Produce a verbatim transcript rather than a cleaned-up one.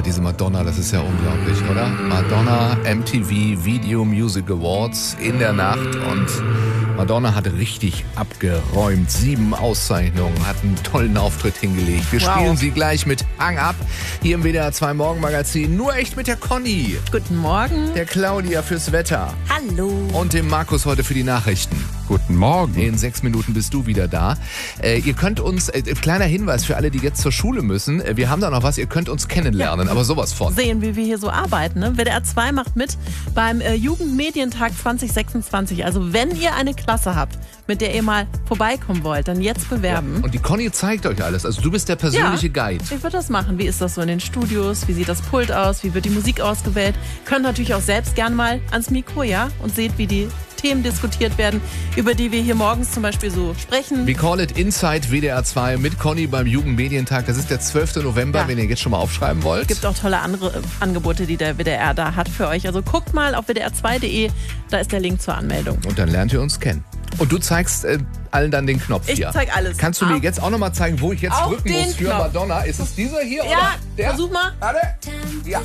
diese Madonna, das ist ja unglaublich, oder? Madonna M T V Video Music Awards in der Nacht und Madonna hat richtig abgeräumt. Sieben Auszeichnungen, hat einen tollen Auftritt hingelegt. Wir Wow. spielen sie gleich mit Hang Up hier im W D R zwei Morgenmagazin. Nur echt mit der Conny, Guten Morgen. der Claudia fürs Wetter Hallo. und dem Markus heute für die Nachrichten. Guten Morgen. In sechs Minuten bist du wieder da. Äh, ihr könnt uns, äh, kleiner Hinweis für alle, die jetzt zur Schule müssen, äh, wir haben da noch was, ihr könnt uns kennenlernen, aber sowas von. Sehen, wie wir hier so arbeiten. Ne? W D R zwei macht mit beim äh, Jugendmedientag zwanzig sechsundzwanzig. Also wenn ihr eine Klasse habt, mit der ihr mal vorbeikommen wollt, dann jetzt bewerben. Und die Conny zeigt euch alles, also du bist der persönliche Guide. Ich würde das machen. Wie ist das so in den Studios? Wie sieht das Pult aus? Wie wird die Musik ausgewählt? Könnt natürlich auch selbst gern mal ans Mikro, ja? Und seht, wie die Themen diskutiert werden, über die wir hier morgens zum Beispiel so sprechen. We call it Inside W D R zwei mit Conny beim Jugendmedientag. Das ist der zwölfte November, Ja. wenn ihr jetzt schon mal aufschreiben wollt. Es gibt auch tolle andere äh, Angebote, die der W D R da hat für euch. Also guckt mal auf w d r zwei punkt de, da ist der Link zur Anmeldung. Und dann lernt ihr uns kennen. Und du zeigst äh, allen dann den Knopf Ich hier. zeig alles. Kannst du mir Auf- jetzt auch nochmal zeigen, wo ich jetzt auf drücken den muss für Knopf. Madonna? Ist es dieser hier? Ja, oder der? versuch mal. Warte. Ja.